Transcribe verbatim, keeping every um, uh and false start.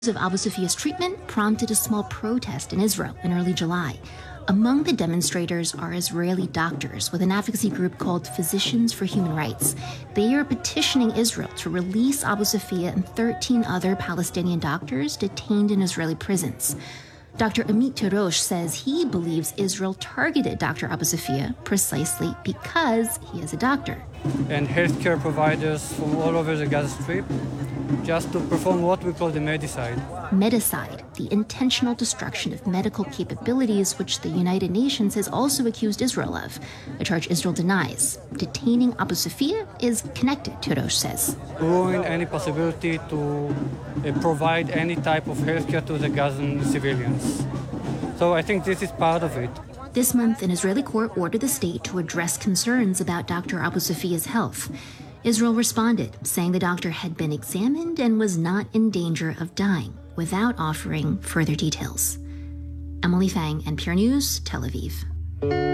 of Abu Sofia's treatment prompted a small protest in Israel in early July. Among the demonstrators are Israeli doctors with an advocacy group called Physicians for Human Rights. They are petitioning Israel to release Abu Sofia and thirteen other Palestinian doctors detained in Israeli prisons. Doctor Amit Tirosh says he believes Israel targeted Doctor Abu Sofia precisely because he is a doctor. And healthcare providers from all over the Gaza Strip just to perform what we call the medicide. Medicide, the intentional destruction of medical capabilities, which the United Nations has also accused Israel of, a charge Israel denies. Detaining Abu Sofia is connected, Tirosh says. Ruin any possibility to uh, provide any type of healthcare to the Gazan civilians. So I think this is part of it. This month, an Israeli court ordered the state to address concerns about Doctor Abu Sofia's health. Israel responded, saying the doctor had been examined and was not in danger of dying, without offering further details. Emily Fang, N P R News, Tel Aviv.